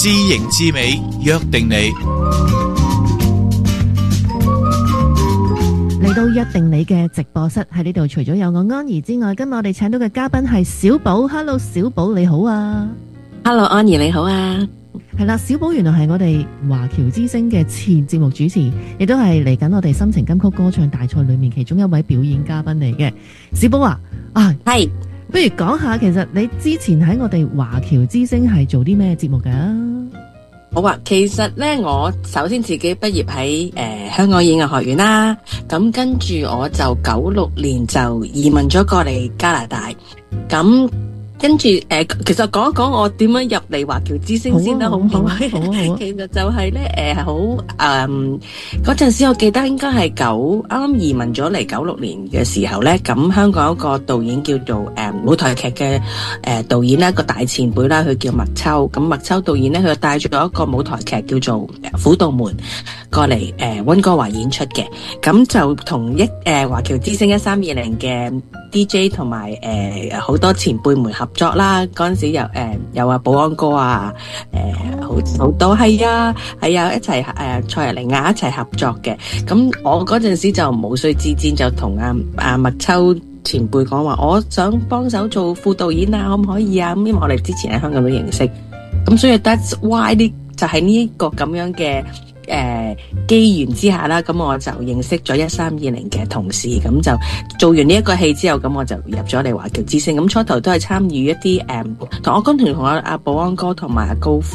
知型知美，約定你。 嚟到約定你嘅直播室，喺呢度除咗有我安怡之外，今日我哋請到嘅嘉賓係小寶。Hello， 小寶你好啊。 Hello， 安怡你好啊。 係啦，小寶原來係我哋華僑之星嘅前節目主持，亦都係嚟緊我哋心情金曲歌唱大賽裏面其中一位表演嘉賓嚟嘅。小寶啊， 係， 不如講下其實你之前喺我哋華僑之星係做啲咩節目噶？ 好啊，其實咧我首先自己畢業喺香港演藝學院啦，咁跟住我就96年就移民咗過嚟加拿大，咁跟住其實講一講我點樣入嚟華僑之星先得，好唔好？其實就係咧嗰陣時我記得應該係啱啱移民咗嚟96年嘅時候咧，咁香港有一個導演叫做舞台劇嘅導演啦，一個大前輩啦，佢叫麥秋。咁麥秋導演咧，佢帶咗一個舞台劇叫做《虎度門》過嚟溫哥華演出嘅，咁就同華僑之星1320嘅 DJ 同埋好多前輩們合作啦。嗰陣時有啊保安哥啊，好多係啊一齊蔡日玲啊一齊合作嘅。咁我嗰陣時就無須自薦，就同阿麥秋前輩講話，我想幫手做副導演啊，可唔可以啊？咁因為我哋之前喺香港都認識，咁所以 that's why 就係呢個咁樣嘅機緣之下啦，咁我就認識咗1320嘅同事，咁就做完呢一個戲之後，咁我就入咗嚟華僑之星。咁初頭都係參與一啲同阿保安哥同埋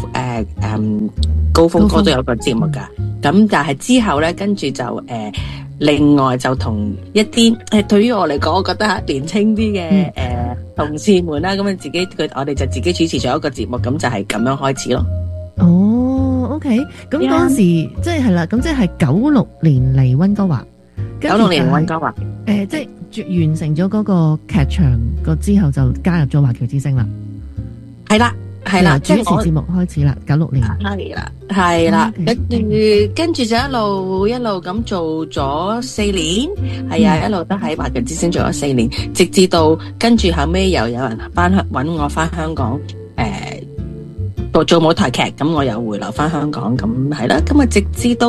高峰哥都有個節目噶。咁但係之後咧，跟住就另外就同一啲對於我嚟講，我覺得年輕啲嘅同事們啦，咁我哋就自己主持咗一個節目，咁就係咁樣開始咯。 哦，OK，咁嗰陣時即係啦，咁即係96年嚟溫哥華 ，96年溫哥華， 即係完成咗嗰個劇場之後，就加入咗華僑之星啦。係啦，主持節目開始啦，96年。 係啦，跟住就一路咁做咗4年，係啊，一路都喺華僑之星做咗4年，直至到跟住後尾又有人揾我翻香港，做舞台劇，咁我又回流翻香港，咁係啦，咁啊直至到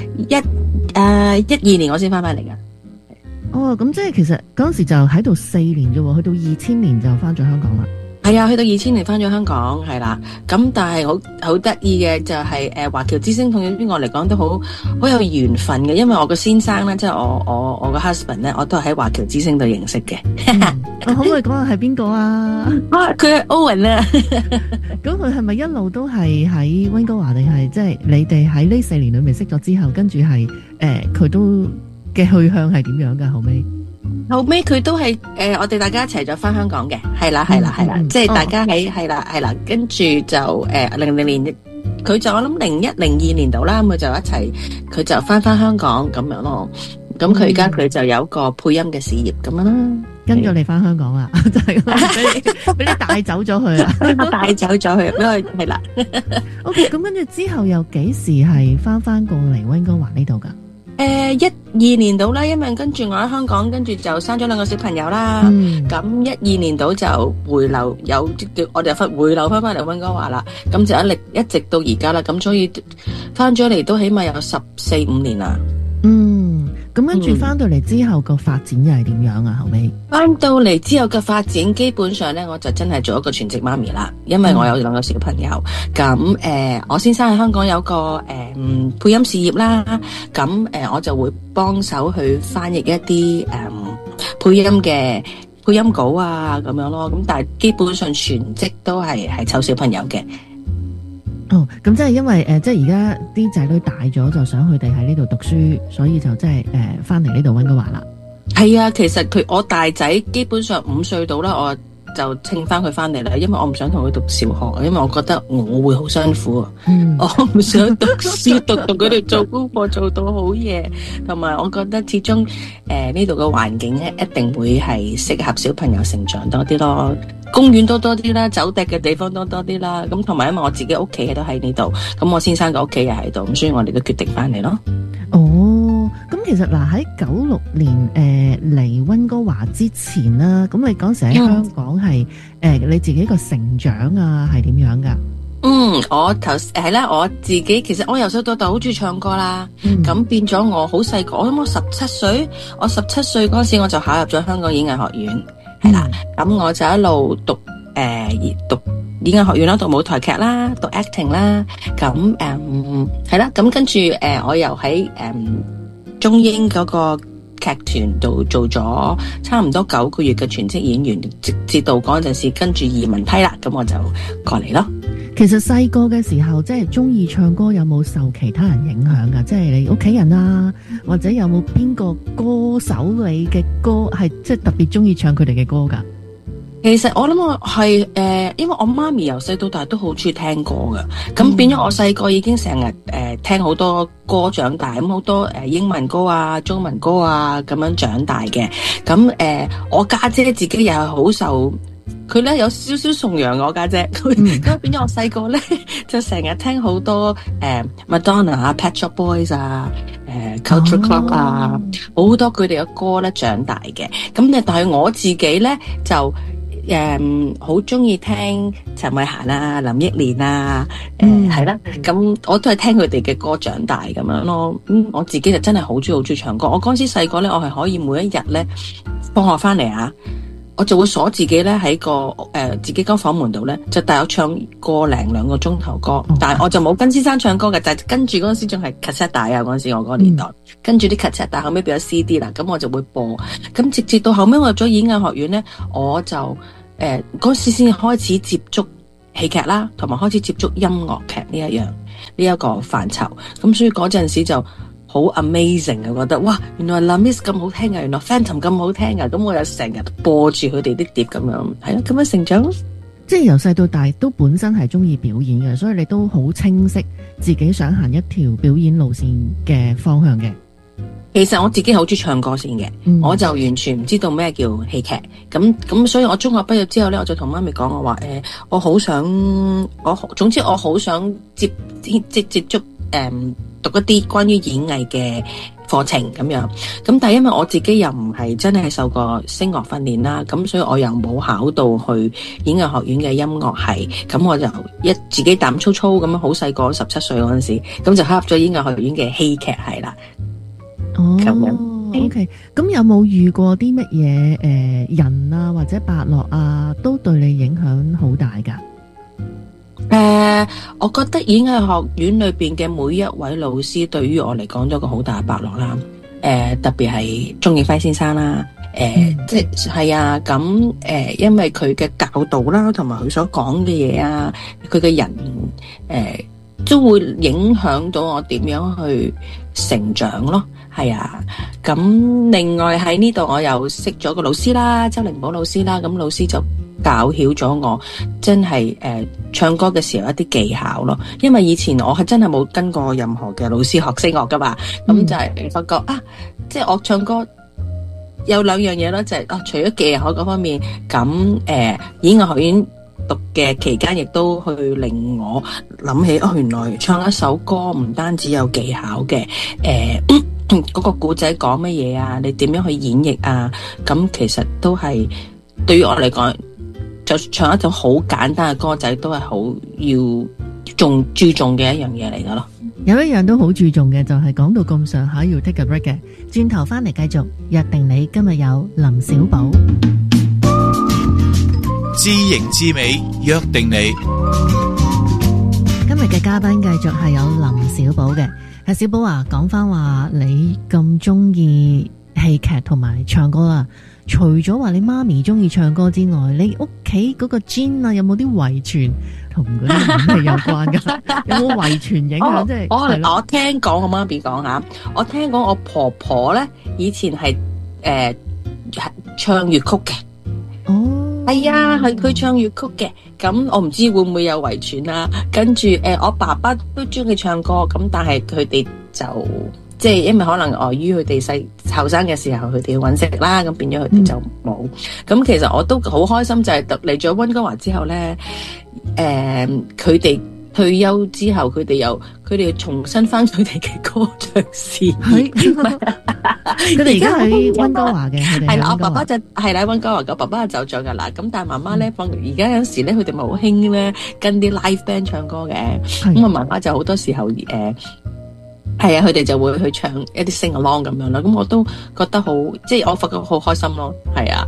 12年我先翻嚟㗎。 哦，咁即係其實嗰陣時就喺度4年啫，去到2000年就翻咗香港啦。 係啊，去到2000年翻咗香港，係啦。咁但係好得意嘅就係華僑之星對於我嚟講都好有緣分嘅，因為我個先生咧，即係我個 husband 咧，我都係喺華僑之星度認識嘅。 可唔可以講下係邊個啊？ 佢係 Owen 啊。 咁佢係咪一路都係喺溫哥華，定係即係你哋喺呢4年裏面識咗之後，跟住係佢都嘅去向係點樣噶？後尾佢都係我哋大家一齊咗翻香港嘅，係啦，即係大家喺係啦，跟住就00年，佢就我諗01、02年度啦，咁佢就一齊，佢就翻香港咁樣咯。咁佢而家佢就有一個配音嘅事業咁樣啦， 跟咗你翻香港啦，就係俾你帶走咗佢啊， 帶走咗佢，因為係啦。 OK， 咁跟住之後又幾時係翻過嚟溫哥華呢度噶 ？12年度啦，因為跟住我喺香港，跟住就生咗2個小朋友啦。咁12年度就回流，我哋回流翻嚟溫哥華啦。咁就一直到而家啦。咁所以翻咗嚟都起碼有14、15年啦。 咁跟住翻到嚟之後個發展又係點樣啊？後尾翻到嚟之後嘅發展，基本上咧我就真係做一個全職媽咪啦，因為我有2個小朋友。咁我先生喺香港有個配音事業啦，咁我就會幫手去翻譯一啲配音稿啊咁樣咯。咁但係基本上全職都係湊小朋友嘅。 哦，咁即係因為即係而家啲仔女大咗，就想佢哋喺呢度讀書，所以就即係翻嚟呢度溫哥華啦。 係啊，其實我大仔基本上5歲到啦，我就請翻佢翻嚟啦，因為我唔想同佢讀小學，因為我覺得我會好辛苦啊。我唔想讀書讀佢哋做功課做到好夜，同埋我覺得始終呢度嘅環境咧一定會係適合小朋友成長多啲咯。公園多啲啦，走趯嘅地方多啲啦。咁同埋因為我自己屋企都喺呢度，咁我先生嘅屋企又喺度，咁所以我哋都決定翻嚟咯。 哦，咁其實嗱喺96年嚟溫哥華之前啦，咁你嗰時喺香港係你自己個成長啊係點樣噶？ 我係啦，我自己其實我由細到大好中意唱歌啦，咁變咗我好細個，我諗我17歲，我17歲嗰時我就考入咗香港演藝學院，係啦，咁我就一路讀演藝學院啦，讀舞台劇啦，讀 acting 啦，咁係啦，咁跟住我又喺中英嗰個劇團度做咗差唔多9個月嘅全職演員，直至到嗰陣時跟住移民批啦，咁我就過嚟咯。 其實細個嘅時候，即係中意唱歌，有冇受其他人影響噶？即係你屋企人啊，或者有冇邊個歌手你嘅歌係即係特別中意唱佢哋嘅歌噶？ 其實我諗我係因為我媽咪由細到大都好中意聽歌㗎，咁變咗我細個已經成日聽好多歌長大，咁好多英文歌啊、中文歌啊咁樣長大嘅。咁我家姐自己又係好受，佢咧有少少崇洋我家姐，咁變咗我細個咧就成日聽好多Madonna 啊、Pet Shop Boys 啊、Culture Club 啊，好多佢哋嘅歌咧長大嘅。咁但係我自己咧就好中意聽陳慧嫻啦、林憶蓮啊，係啦，咁我都係聽佢哋嘅歌長大咁樣咯。我自己就真係好中意唱歌。我嗰陣時細個咧，我係可以每一日咧放學翻嚟啊，我就會鎖自己咧喺個自己間房門度咧，就帶我唱個零2個鐘頭歌。但係我就冇跟先生唱歌嘅，就係跟住嗰陣時仲係 cassette 帶啊，嗰陣時我嗰個年代，跟住啲 cassette 帶後尾變咗 CD 啦，咁我就會播。咁直至到後尾我入咗演藝學院咧，我就嗰時先開始接觸戲劇啦，同埋開始接觸音樂劇呢一個範疇。咁所以嗰陣時就好 amazing 啊！覺得哇，原來 La Miss 咁好聽啊，原來 Phantom 咁好聽啊！咁我又成日播住佢哋啲碟咁樣，係咯，咁樣成長咯。 即係由細到大都本身係中意表演嘅，所以你都好清晰自己想行一條表演路線嘅方向嘅。 其實我自己好中意唱歌先嘅，我就完全唔知道咩叫戲劇。咁所以我中學畢業之後咧，我就同媽咪講，我話我好想總之我好想接觸讀一啲關於演藝嘅課程咁樣。咁但係因為我自己又唔係真係受過聲樂訓練啦，咁所以我又冇考到去演藝學院嘅音樂系，咁我就自己膽粗粗咁樣，好細個17歲嗰陣時，咁就考入咗演藝學院嘅戲劇系啦。 哦，OK，咁有冇遇過啲乜嘢人啊，或者伯樂啊，都對你影響好大噶？ 我覺得演藝學院裏邊嘅每一位老師，對於我嚟講都有個好大嘅伯樂啦。特別係鍾景輝先生啦，即係啊，咁因為佢嘅教導啦，同埋佢所講嘅嘢啊，佢嘅人都會影響到我點樣去成長咯。係啊，咁另外喺呢度我又識咗個老師啦，周靈寶老師啦，咁老師就教曉咗我真係唱歌嘅時候一啲技巧咯。因為以前我係真係冇跟過任何嘅老師學聲樂噶嘛，咁就係發覺啊，即係我唱歌有2樣嘢咯，就係除咗技巧嗰方面，咁演藝學院讀嘅期間，亦都去令我諗起原來唱一首歌唔單止有技巧嘅，嗰個故仔講乜嘢啊？你點樣去演繹啊？咁其實都係對於我嚟講，就唱一首好簡單嘅歌仔，都係好要注重嘅一樣嘢嚟噶咯。 有一樣都好注重嘅，就係講到咁上下要 take a break 嘅，轉頭翻嚟繼續約定你。今日有林小寶， 知型知美，約定你。 今日嘅嘉賓繼續係有林小寶嘅。係小寶啊，講翻話你咁中意戲劇同埋唱歌啦，除咗話你媽咪中意唱歌之外，你屋企嗰個 gene 啊，有冇啲遺傳同嗰啲係有關噶？有冇遺傳影響？即係我聽講我媽咪講下，我聽講我婆婆咧以前係唱粵曲嘅。哦，係啊，係佢唱粵曲嘅。咁我唔知會唔會有遺傳啦。跟住我爸爸都中意唱歌，咁但係佢哋就即係因為可能礙於佢哋後生嘅時候，佢哋要搵食啦，咁變咗佢哋就冇。咁其實我都好開心，就係嚟咗溫哥華之後咧，佢哋退休之後，佢哋重新翻佢哋嘅歌唱事業。 佢哋而家喺溫哥華嘅， 係啦，我爸爸就係啦溫哥華，我爸爸就走咗噶啦。咁但係媽媽咧，而家有時咧，佢哋咪好興咧跟啲 live band 唱歌嘅。咁我媽媽就好多時候係啊，佢哋就會去唱一啲 sing along 咁樣啦。咁我都覺得好，即係我發覺好開心咯。係啊。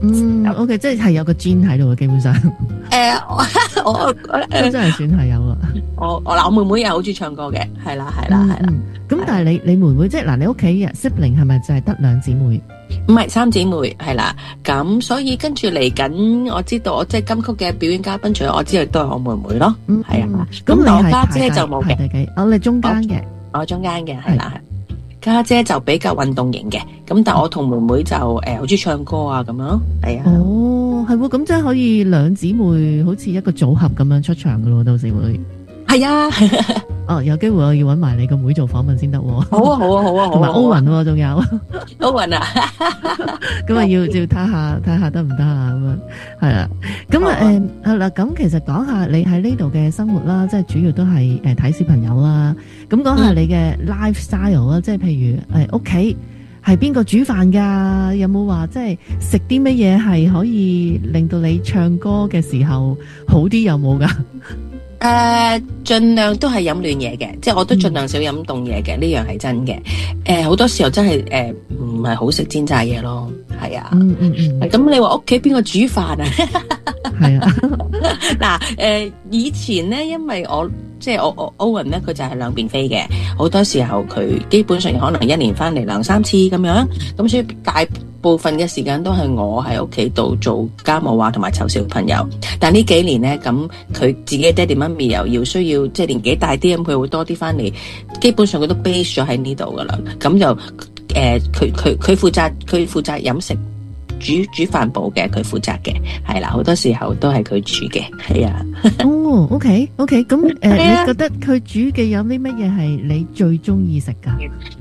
OK， 即係有個 gene 喺度嘅，基本上。 我真係算係有啦。 我妹妹又好中意唱歌嘅，係啦。 咁但係你妹妹即係嗱，你屋企嘅 sibling 係咪就係得2姊妹？ 唔係3姊妹，係啦。咁所以跟住嚟緊，我知道我即係金曲嘅表演嘉賓，除咗我之外，都係我妹妹咯。係啊。咁我家姐就冇嘅。 我哋中間嘅。 我中間嘅係啦。家姐就比較運動型嘅，咁但係我同妹妹就好中意唱歌啊咁樣咯，係啊。 哦，係喎，咁即係可以2姊妹好似一個組合咁樣出場噶咯，到時會。 係啊。 哦，有機會我要揾埋你個妹做訪問先得喎。 好啊， 同埋歐雲喎，仲有。 歐雲啊。 咁啊要睇下得唔得啊咁樣，係啦。咁嗱，咁其實講下你喺呢度嘅生活啦，即係主要都係睇小朋友啦。咁講下你嘅 lifestyle 啦，即係譬如屋企係邊個煮飯㗎？有冇話即係食啲乜嘢係可以令到你唱歌嘅時候好啲？有冇㗎？ 盡量都係飲暖嘢嘅，即係我都盡量少飲凍嘢嘅，呢樣係真嘅。好多時候真係唔係好食煎炸嘢咯，係啊。咁你話屋企邊個煮飯啊？ 係啊。 嗱，以前咧，因為即係我 Owen 咧，佢就係兩邊飛嘅，好多時候佢基本上可能1年翻嚟2-3次咁樣，咁所以大部分嘅時間都係我喺屋企度做家務啊，同埋湊小朋友。但呢幾年咧，咁佢自己爹哋媽咪又需要即係年紀大啲，咁佢會多啲翻嚟，基本上佢都 base 咗喺呢度噶啦。咁就佢負責飲食。煮飯部嘅佢負責嘅，係啦，好多時候都係佢煮嘅，係啊。 哦，OK，咁你覺得佢煮嘅有啲乜嘢係你最中意食噶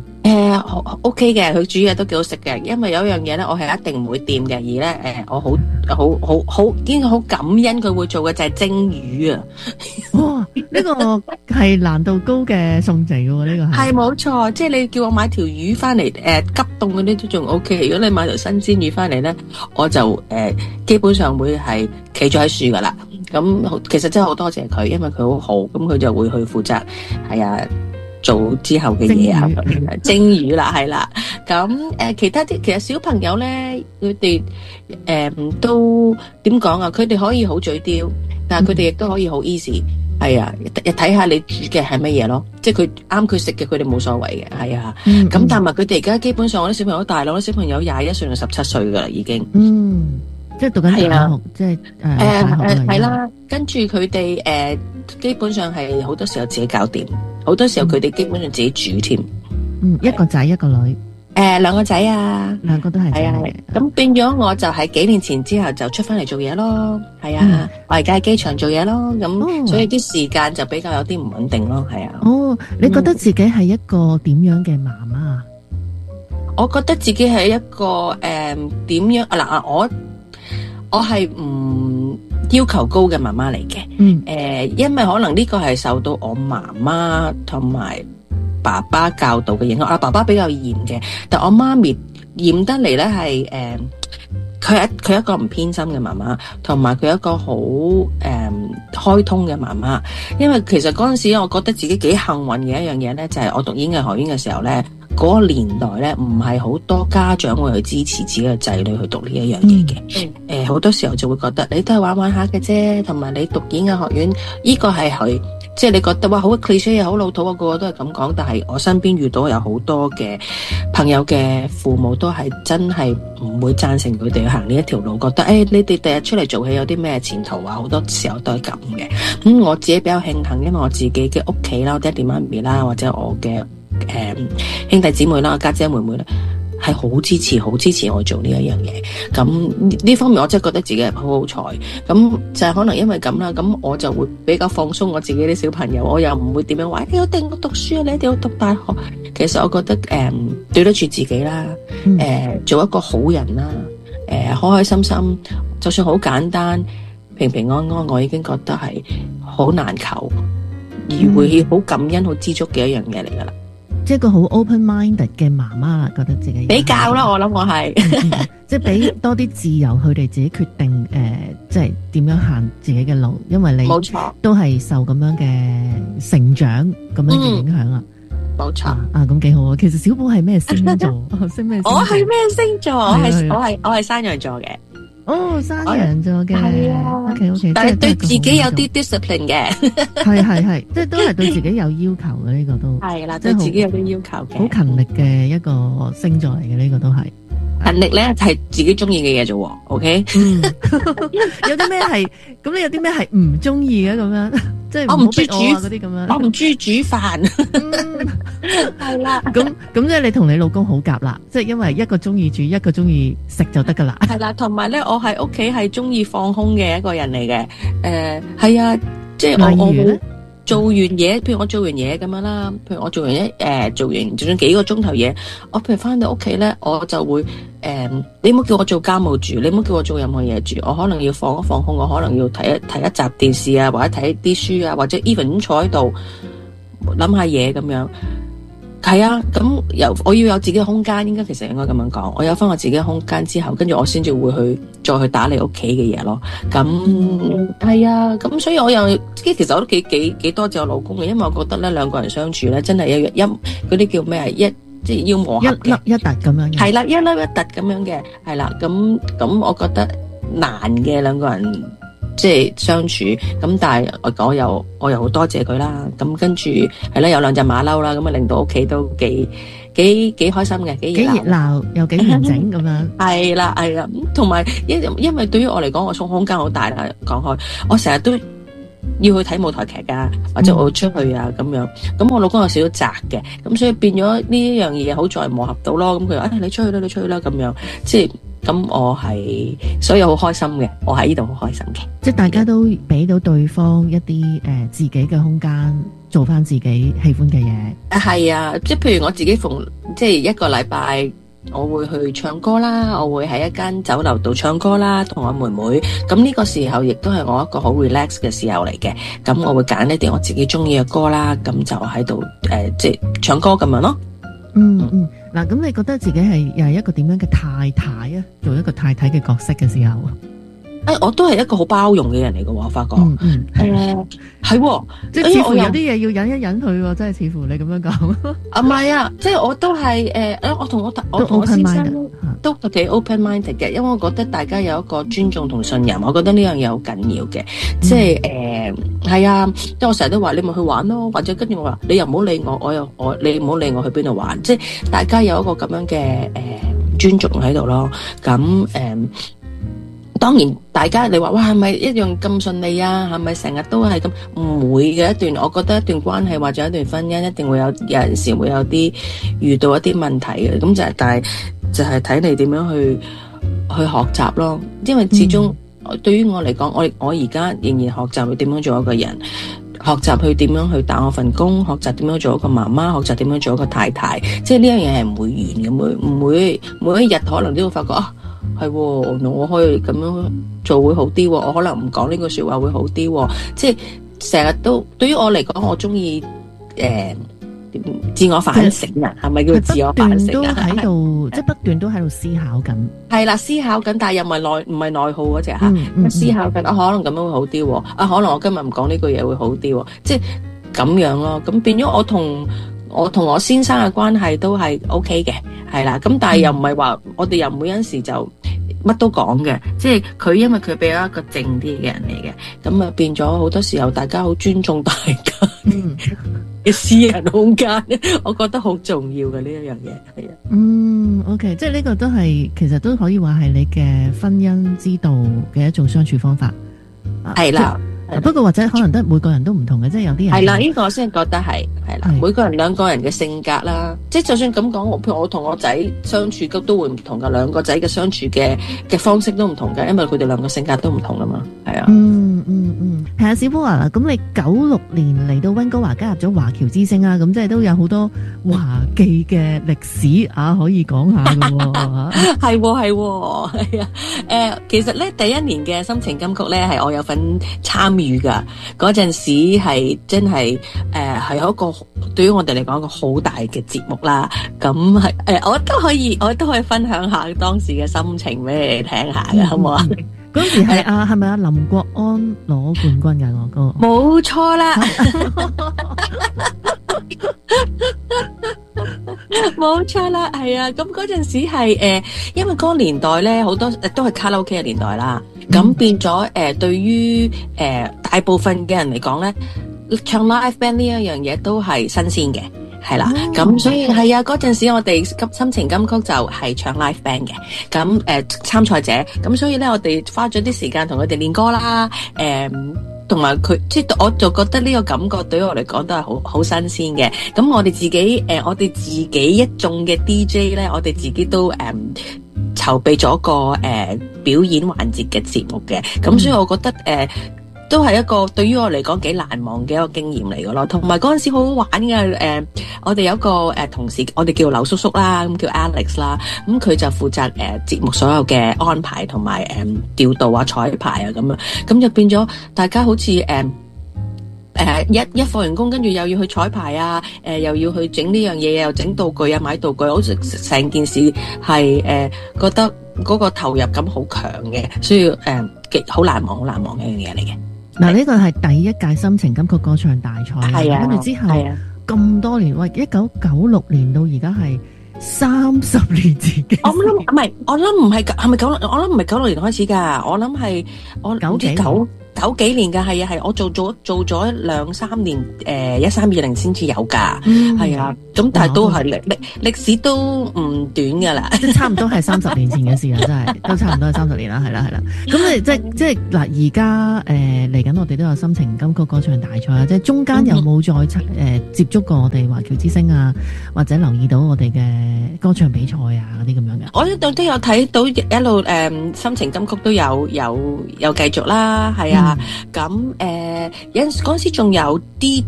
？OK 嘅，佢煮嘢都幾好食嘅，因為有一樣嘢咧，我係一定唔會掂嘅，而咧我好應該好感恩佢會做嘅就係蒸魚啊！ 哇，呢個係難度高嘅餸嚟嘅喎，呢個係冇錯，即係你叫我買條魚翻嚟，急凍嗰啲都仲 OK。如果你買條新鮮魚翻嚟咧，我就基本上會係企咗喺樹噶啦。咁其實真係好多謝佢，因為佢好好，咁佢就會去負責係啊。做之後嘅嘢啊，蒸魚啦，係啦。咁其他啲其實小朋友咧，佢哋都點講啊？佢哋可以好嘴刁，但係佢哋亦都可以好 easy。係啊，睇下你煮嘅係乜嘢咯，即係佢啱佢食嘅，佢哋冇所謂嘅。係啊，咁但係佢哋而家基本上我啲小朋友大咯，啲小朋友21歲到17歲噶啦，已經。 即係讀緊大學，即係係啦。跟住佢哋基本上係好多時候自己搞掂，好多時候佢哋基本上自己煮添。 一個仔一個女。 兩個仔啊， 兩個都係仔嚟嘅。 咁變咗我就係幾年前之後就出翻嚟做嘢咯。係啊，我而家喺機場做嘢咯。咁所以啲時間就比較有啲唔穩定咯。係啊。 你覺得自己係一個點樣嘅媽媽？ 我覺得自己係一個點樣嗱，我係唔要求高嘅媽媽嚟嘅。因為可能呢個係受到我媽媽同埋爸爸教導嘅影響。爸爸比較嚴嘅，但我媽咪嚴得嚟咧係佢一個唔偏心嘅媽媽，同埋佢一個好開通嘅媽媽。因為其實嗰陣時我覺得自己幾幸運嘅一樣嘢咧，就係我讀演藝學院嘅時候咧，嗰個年代咧唔係好多家長會去支持自己嘅仔女去讀呢一樣嘢嘅。好多時候就會覺得你都係玩玩下嘅啫，同埋你讀演藝學院呢個係佢。即係你覺得哇好 cliché 好老土啊，個個都係咁講。但係我身邊遇到有好多嘅朋友嘅父母都係真係唔會贊成佢哋去行呢一條路，覺得你哋第日出嚟做戲有啲咩前途啊？好多時候都係咁嘅。咁我自己比較慶幸，因為我自己嘅屋企啦，爹哋媽咪啦，或者我嘅兄弟姊妹啦、家姐妹妹啦，係好支持我做呢一樣嘢。咁呢方面我真係覺得自己係好好彩。咁就係可能因為咁啦，咁我就會比較放鬆我自己啲小朋友，我又唔會點樣話你一定要讀書啊，你一定要讀大學。其實我覺得對得住自己啦，做一個好人啦，開開心心，就算好簡單平平安安，我已經覺得係好難求。 而會好感恩、好知足嘅一樣嘢嚟㗎啦。 即係一個好 open-minded 嘅媽媽啦，覺得自己比較啦，我諗我係即係俾多啲自由佢哋自己決定，即係點樣行自己嘅路，因為你冇錯都係受咁樣嘅成長咁樣嘅影響啦。 冇錯咁幾好啊！其實小寶係咩星座？星咩星座？ 我係咩星座？我係山羊座嘅。 哦，山羊座嘅， 係啊。 OK， 但係對自己有啲 discipline 嘅， 係，即係都係對自己有要求嘅呢個都係啦，對自己有啲要求嘅， 好勤力嘅一個星座嚟嘅呢個都係。 勤力咧係自己中意嘅嘢啫，OK？ 有啲咩係咁？你有啲咩係唔中意嘅咁樣？即係我唔中意煮嗰啲咁樣， 我唔中意煮飯，係啦。 咁即係你同你老公好夾啦，即係因為一個中意煮，一個中意食就得噶啦。 係啦，同埋咧，我喺屋企係中意放空嘅一個人嚟嘅。係啊，即係我冇做完嘢，譬如我做完嘢咁樣啦，譬如我做完做完就算幾個鐘頭嘢，我譬如翻到屋企咧，我就會你唔好叫我做家務住，你唔好叫我做任何嘢住，我可能要放一放空，我可能要睇一集電視啊，或者睇啲書啊，或者 even 坐喺度諗下嘢咁樣。係啊，咁我要有自己嘅空間，其實應該咁樣講，我有翻我自己嘅空間之後，跟住我先至會再去打理屋企嘅嘢咯。咁係啊，咁所以我又其實我都幾多謝我老公嘅，因為我覺得咧兩個人相處咧真係一嗰啲叫咩即係要磨合嘅， 一粒一突咁樣嘅。係啦，一粒一突咁樣嘅，係啦。咁我覺得難嘅兩個人即係相處，咁但係我又好多謝佢啦。咁跟住係啦，有兩隻馬騮啦，咁啊令到屋企都幾開心嘅，幾熱鬧又幾完整咁樣。 係啦，同埋因為對於我嚟講，我從空間好大啦。講開，我成日都要去睇舞台劇啊，或者我會出去啊咁樣。咁我老公有少少宅嘅，咁所以變咗呢一樣嘢好在磨合到咯。咁佢話你出去啦咁樣，即係。咁我係，所以好開心嘅，我喺呢度好開心嘅。 即係大家都俾到對方一啲自己嘅空間，做翻自己喜歡嘅嘢。 係啊，即係譬如我自己即係一個禮拜，我會去唱歌啦，我會喺一間酒樓度唱歌啦，同我妹妹。咁呢個時候亦都係我一個好 relax 嘅時候嚟嘅。咁我會揀一啲我自己中意嘅歌啦，咁就喺度即係唱歌咁樣咯。 嗱，咁你覺得自己又係一個點樣嘅太太啊？做一個太太嘅角色嘅時候， 我都係一個好包容嘅人嚟嘅喎，我發覺。係， 即係似乎有啲嘢要忍一忍佢，真係似乎你咁樣講。 唔係啊，即係我都係我同我先生都幾 open minded 嘅，因為我覺得大家有一個尊重同信任，我覺得呢樣嘢好緊要嘅。即係係啊，即係我成日都話你咪去玩咯，或者跟住我話你又唔好理我，你唔好理我去邊度玩，即係大家有一個咁樣嘅尊重喺度咯。咁當然，大家你話哇係咪一樣咁順利啊？係咪成日都係咁？唔會嘅一段，我覺得一段關係或者一段婚姻一定會有陣時會有啲遇到一啲問題嘅。咁但係就係睇你點樣去學習咯。因為始終對於我嚟講，我而家仍然學習去點樣做一個人，學習去點樣去打我份工，學習點樣做一個媽媽，學習點樣做一個太太。即係呢樣嘢係唔會完嘅，唔會每一日可能都會發覺係，我可以咁樣做會好啲，我可能唔講呢句說話會好啲，即係成日都對於我嚟講，我中意自我反省啊，係咪叫自我反省啊？ 喺度，即係不斷都喺度思考緊。係啦，思考緊，但係又唔係內耗嗰隻吓，思考緊可能咁樣會好啲，可能我今日唔講呢句嘢會好啲，即係咁樣咯。咁變咗我同我先生嘅關係都係 OK 嘅，係啦。咁但係又唔係話我哋又每陣時就乜都講嘅，即係佢因為佢比較一個靜啲嘅人嚟嘅，咁啊變咗好多時候大家好尊重大家嘅私人空間，我覺得好重要嘅呢一樣嘢，係啊。 OK， 即係呢個都係其實都可以話係你嘅婚姻之道嘅一種相處方法， 係啦。 不過或者可能都每個人都唔同嘅，即係有啲人係啦，呢個我先覺得係啦，每個人兩個人嘅性格啦，即係就算咁講，譬如我同我仔相處都會唔同噶，兩個仔嘅相處嘅方式都唔同嘅，因為佢哋兩個性格都唔同噶嘛，係啊。係啊，小寶啊，咁你96年嚟到溫哥華加入咗華僑之聲啊，咁即係都有好多華記嘅歷史啊，可以講下噶。係啊，其實咧第一年嘅心情金曲咧係我有份參與㗎。嗰陣時係真係係一個對於我哋嚟講一個好大嘅節目啦。咁係我都可以分享下當時嘅心情俾你哋聽下嘅，好唔好啊？ 嗰時係係咪林國安攞冠軍㗎？我嗰個冇錯啦。冇錯啦，係啊，咁嗰陣時係因為嗰個年代咧，好多都係卡拉 OK 嘅年代啦，咁變咗對於大部分嘅人嚟講咧，唱 live band 呢一樣嘢都係新鮮嘅，係啦，咁所以係啊，嗰陣時我哋心情金曲就係唱 live band 嘅，咁參賽者，咁所以咧我哋花咗啲時間同佢哋練歌啦，同埋佢，即係我就覺得呢個感覺對於我嚟講都係好新鮮嘅。咁我哋自己一眾嘅 DJ 咧，我哋自己都籌備咗個表演環節嘅節目嘅。咁所以我覺得都係一個對於我嚟講幾難忘嘅一個經驗嚟嘅咯，同埋嗰陣時好好玩嘅，我哋有一個同事，我哋叫劉叔叔啦，咁叫 Alex 啦，咁佢就負責節目所有嘅安排同埋調度啊、彩排啊咁樣，咁就變咗大家好似一放完工，跟住又要去彩排啊，又要去整呢樣嘢，又整道具啊、買道具，好似成件事係覺得嗰個投入感好強嘅，所以好難忘嘅一樣嘢嚟嘅。 嗱，呢個係第一屆心情金曲歌唱大賽， 係啊， 跟住之後咁多年，喂，1996年到而家係30年前嘅。我諗唔係96年開始㗎，我諗係我九幾年㗎，係啊，係我做咗2-3年，1320先至有㗎，係啊，咁但係都係歷史都唔短㗎啦， 即係差唔多係30年前嘅事啦，真係都差唔多係30年啦，係啦。咁你即係嗱，而家嚟緊我哋都有心情金曲歌唱大賽啦，即係中間有冇再接觸過我哋華僑之星啊，或者留意到我哋嘅歌唱比賽啊嗰啲咁樣嘅？ 我一度都有睇到一路心情金曲都有繼續啦，係啊。咁有陣時嗰陣時仲有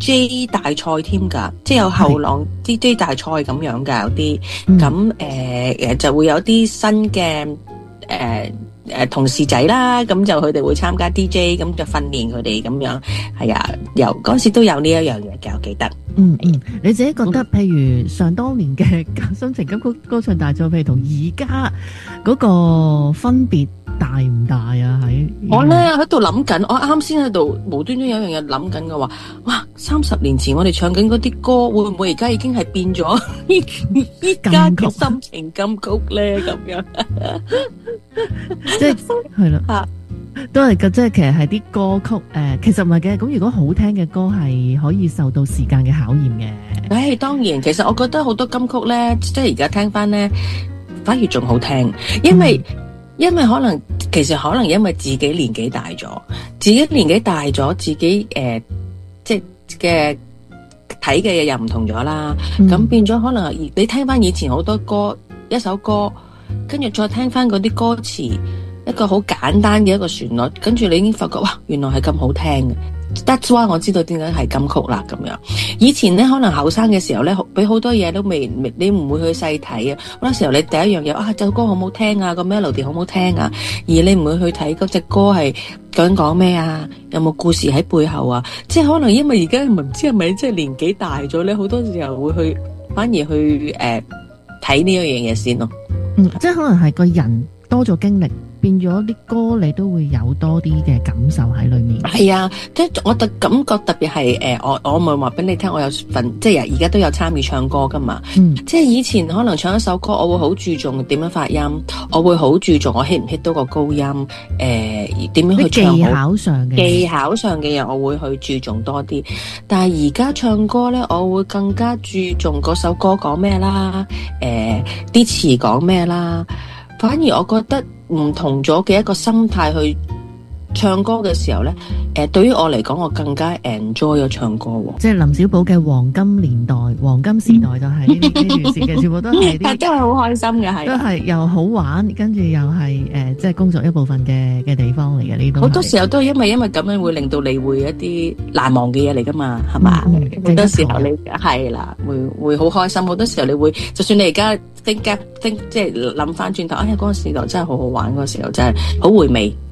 DJ 大賽添㗎，即係有後浪 DJ 大賽咁樣㗎，有啲咁就會有啲新嘅同事仔啦，咁就佢哋會參加 DJ，咁就訓練佢哋咁樣，係啊，嗰陣時都有呢一樣嘢嘅，我記得。 你自己覺得，譬如上當年嘅心情金曲歌唱大賽，譬如同而家嗰個分別大唔大啊？ 我咧喺度諗緊，我啱先喺度無端端有一樣嘢諗緊嘅話，哇！30年前我哋唱緊嗰啲歌，會唔會而家已經係變咗依家嘅心情金曲咧？咁樣即係啦，都係嘅，即係其實係啲歌曲其實唔係嘅。咁如果好聽嘅歌係可以受到時間嘅考驗嘅。 當然，其實我覺得好多金曲咧，即係而家聽翻咧，反而仲好聽，因為可能因為自己年紀大咗，自己即係嘅睇嘅嘢又唔同咗啦，咁變咗可能你聽翻以前好多歌，一首歌，跟住再聽翻嗰啲歌詞，一個好簡單嘅一個旋律，跟住你已經發覺哇，原來係咁好聽嘅。That's why 我知道點解係金曲啦咁樣。以前咧可能後生嘅時候咧，俾好多嘢都未，你唔會去細睇啊。好多時候你第一樣嘢首歌好唔好聽啊，個 melody 好唔好聽啊，而你唔會去睇嗰隻歌係究竟講咩啊，有冇故事喺背後啊。即係可能因為而家唔知係咪即係年紀大咗咧，好多時候會反而去睇呢一樣嘢先咯。 即係可能係個人多咗經歷，變咗啲歌你都會有多啲嘅感受喺裏面。係啊，即係我感覺特別係我咪話俾你聽，我有份即係而家都有參與唱歌噶嘛。即係以前可能唱一首歌，我會好注重點樣發音，我會好注重我 hit 唔 hit 到個高音，點樣去唱好。技巧上嘅嘢我會去注重多啲。但係而家唱歌咧，我會更加注重嗰首歌講咩啦，啲詞講咩啦。反而我覺得唔同咗嘅一個心態去唱歌嘅時候咧，對於我嚟講，我更加 enjoy 咗唱歌喎。 即係林小寶嘅黃金年代、黃金時代就係呢段時間，全部都係啲， 都係好開心嘅，係都係又好玩，跟住又係即係工作一部分嘅地方嚟嘅呢度。 好多時候都係因為咁樣會令到你會一啲難忘嘅嘢嚟噶嘛，係嘛？好多時候你係啦，會好開心。好多時候你會，就算你而家think 即係諗翻轉頭，嗰個時代真係好好玩，嗰個時候真係好回味。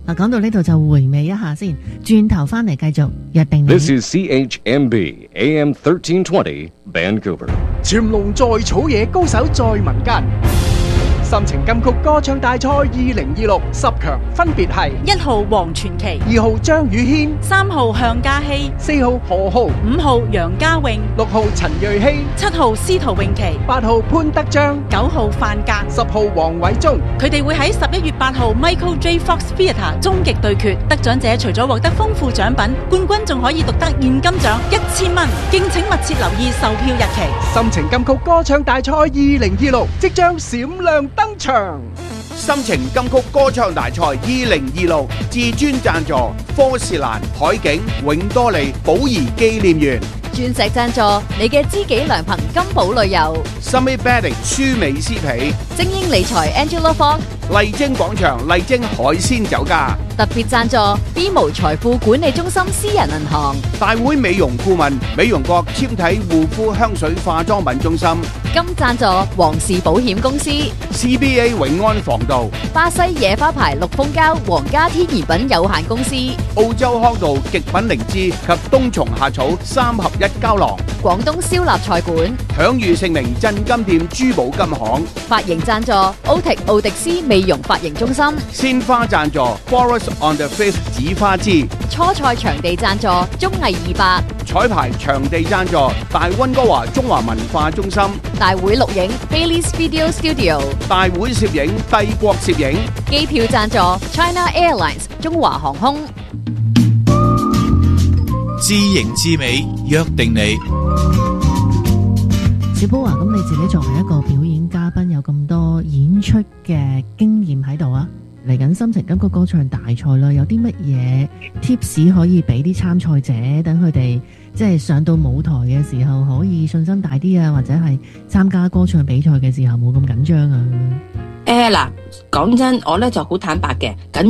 講到呢度就回味一下先，轉頭翻嚟繼續約定你。 This is CHMB AM 1320 Vancouver. 潛龍在草野，高手在民間。心情金曲歌唱大賽2026 10強分別係 1號黃傳奇、 2號張宇軒、 3號向嘉熙、 4號何浩、 5號楊家穎、 6號陳瑞希、 7號司徒詠琪、 8號潘德章、 9號范格。 10號黃偉忠。 佢哋會喺11月8號 Michael J. Fox Theatre 終極對決，得獎者除咗獲得豐富獎品，冠軍仲可以獨得現金獎1000蚊。敬請密切留意售票日期。 心情金曲歌唱大賽2026即將閃亮登場。 心情金曲歌唱大賽2026至尊贊助科士蘭、海景、永多利、寶儀紀念園。 鑽石贊助你嘅知己良朋金寶旅遊。 Summit Bedding 舒美斯皮。 精英理財 Angela Fong。 麗晶廣場麗晶海鮮酒家。 特別贊助 BMO 財富管理中心私人銀行。 大會美容顧問美容國纖體護膚香水化妝品中心。 金贊助皇氏保險公司。 CBA 永安防盜。 巴西野花牌綠蜂膠皇家天然品有限公司。 澳洲康道極品靈芝及冬蟲夏草3合1膠囊。 廣東燒臘菜館。 享譽盛名鎮金店珠寶金行。 髮型贊助奧迪斯美容髮型中心。 鮮花贊助 Forest on the Face 紫花枝。 初賽場地贊助綜藝200。 彩排場地贊助大溫哥華中華文化中心。 大會錄影 Bailey's Video Studio。 大會攝影帝國攝影。 機票贊助 China Airlines 中華航空。 知型知美，約定你。 小寶話：咁你自己作為一個表演嘉賓，有咁多演出嘅經驗喺度啊！嚟緊心情金曲歌唱大賽啦，有啲乜嘢 tips 可以俾啲參賽者，等佢哋即係上到舞台嘅時候可以信心大啲啊，或者係參加歌唱比賽嘅時候冇咁緊張啊？ 嗱，講真，我咧就好坦白嘅，緊